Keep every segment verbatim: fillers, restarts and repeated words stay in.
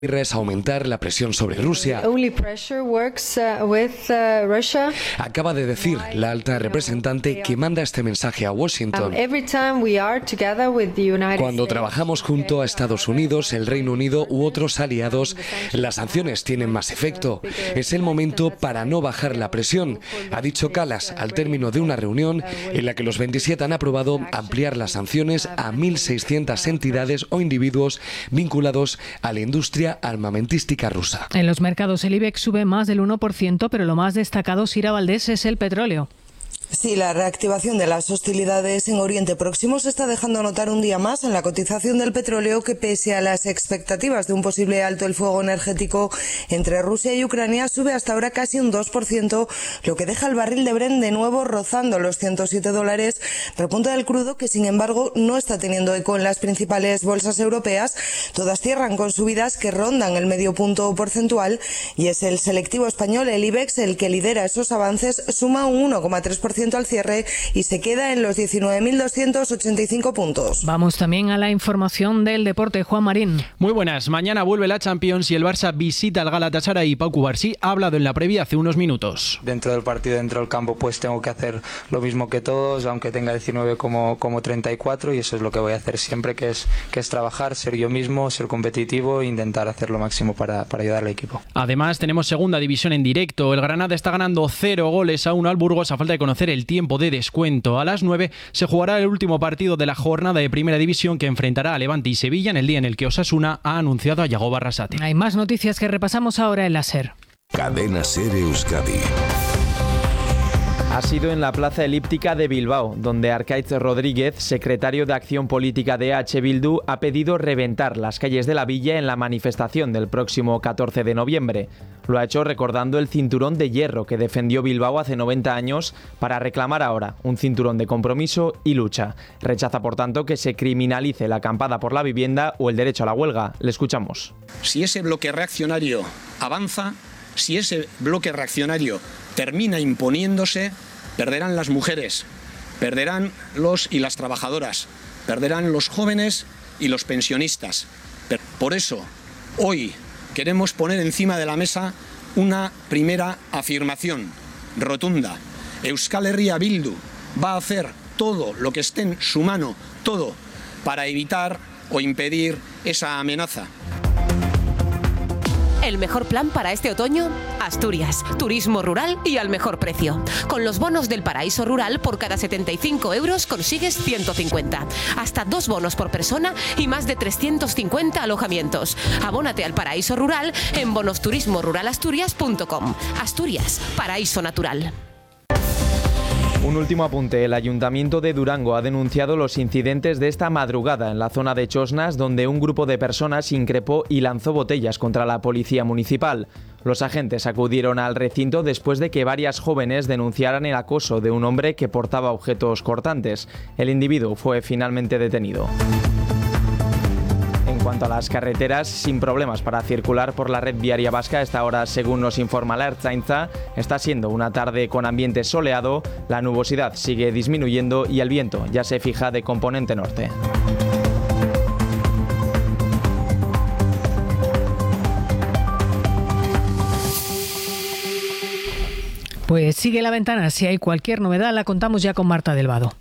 es aumentar la presión sobre Rusia. Only pressure works uh, with uh, Russia. Acaba de decir la alta representante que manda este mensaje a Washington. Um, every time we are together with the United Cuando States, trabajamos junto a Estados Unidos, el Reino Unido u otros aliados, las sanciones tienen más efecto. Es el momento para no bajar la presión, ha dicho Kallas al término de una reunión en la que los veintisiete han aprobado ampliar las sanciones a mil seiscientas entidades o individuos vinculados a la industria armamentística rusa. En los mercados el IBEX sube más del uno por ciento, pero lo más destacado, Sira Valdés, es el petróleo. Sí, la reactivación de las hostilidades en Oriente Próximo se está dejando notar un día más en la cotización del petróleo, que pese a las expectativas de un posible alto el fuego energético entre Rusia y Ucrania, sube hasta ahora casi un dos por ciento, lo que deja el barril de Brent de nuevo rozando los ciento siete dólares. Repunte del crudo que, sin embargo, no está teniendo eco en las principales bolsas europeas. Todas cierran con subidas que rondan el medio punto porcentual, y es el selectivo español, el IBEX, el que lidera esos avances. Suma un uno coma tres por ciento al cierre y se queda en los diecinueve mil doscientos ochenta y cinco puntos. Vamos también a la información del deporte. Juan Marín. Muy buenas. Mañana vuelve la Champions y el Barça visita al Galatasaray, y Pau Cubarsí ha hablado en la previa hace unos minutos. Dentro del partido, dentro del campo, pues tengo que hacer lo mismo que todos, aunque tenga diecinueve como, como treinta y cuatro, y eso es lo que voy a hacer siempre, que es, que es trabajar, ser yo mismo, ser competitivo e intentar hacer lo máximo para, para ayudar al equipo. Además, tenemos segunda división en directo. El Granada está ganando cero goles a uno al Burgos a falta de conocer el tiempo de descuento. A las nueve se jugará el último partido de la jornada de Primera División, que enfrentará a Levante y Sevilla en el día en el que Osasuna ha anunciado a Yago Barrasate. Hay más noticias que repasamos ahora en la SER. Cadena SER Euskadi. Ha sido en la Plaza Elíptica de Bilbao, donde Arkaitz Rodríguez, secretario de Acción Política de E H Bildu, ha pedido reventar las calles de la villa en la manifestación del próximo catorce de noviembre. Lo ha hecho recordando el cinturón de hierro que defendió Bilbao hace noventa años para reclamar ahora un cinturón de compromiso y lucha. Rechaza, por tanto, que se criminalice la acampada por la vivienda o el derecho a la huelga. Le escuchamos. Si ese bloque reaccionario avanza, si ese bloque reaccionario termina imponiéndose, perderán las mujeres, perderán los y las trabajadoras, perderán los jóvenes y los pensionistas. Por eso, hoy queremos poner encima de la mesa una primera afirmación rotunda. Euskal Herria Bildu va a hacer todo lo que esté en su mano, todo, para evitar o impedir esa amenaza. El mejor plan para este otoño, Asturias, turismo rural y al mejor precio. Con los bonos del Paraíso Rural, por cada setenta y cinco euros consigues ciento cincuenta. Hasta dos bonos por persona y más de trescientos cincuenta alojamientos. Abónate al Paraíso Rural en bonos turismo rural asturias punto com. Asturias, paraíso natural. Un último apunte. El Ayuntamiento de Durango ha denunciado los incidentes de esta madrugada en la zona de Chosnas, donde un grupo de personas increpó y lanzó botellas contra la policía municipal. Los agentes acudieron al recinto después de que varias jóvenes denunciaran el acoso de un hombre que portaba objetos cortantes. El individuo fue finalmente detenido. En cuanto a las carreteras, sin problemas para circular por la red viaria vasca a esta hora, según nos informa la Ertzaintza. Está siendo una tarde con ambiente soleado, la nubosidad sigue disminuyendo y el viento ya se fija de componente norte. Pues sigue la ventana. Si hay cualquier novedad, la contamos ya con Marta del Vado.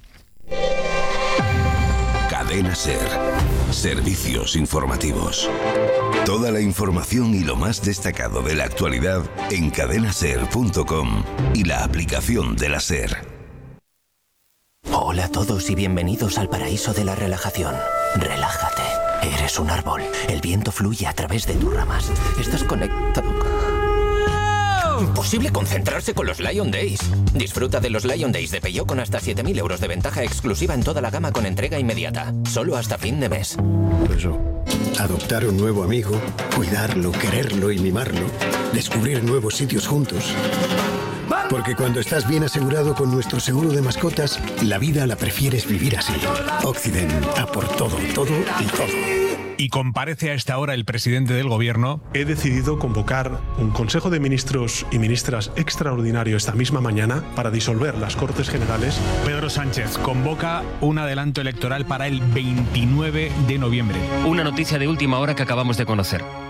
Cadena SER. Servicios informativos. Toda la información y lo más destacado de la actualidad en cadena ser punto com y la aplicación de la SER. Hola a todos y bienvenidos al paraíso de la relajación. Relájate. Eres un árbol. El viento fluye a través de tus ramas. Estás conectado. Imposible concentrarse con los Lion Days. Disfruta de los Lion Days de Peugeot con hasta siete mil euros de ventaja exclusiva en toda la gama con entrega inmediata. Solo hasta fin de mes. Eso. Adoptar un nuevo amigo, cuidarlo, quererlo y mimarlo. Descubrir nuevos sitios juntos. Porque cuando estás bien asegurado con nuestro seguro de mascotas, la vida la prefieres vivir así. Occident, a por todo, todo y todo. Y comparece a esta hora el presidente del Gobierno. He decidido convocar un Consejo de Ministros y Ministras extraordinario esta misma mañana para disolver las Cortes Generales. Pedro Sánchez convoca un adelanto electoral para el veintinueve de noviembre. Una noticia de última hora que acabamos de conocer.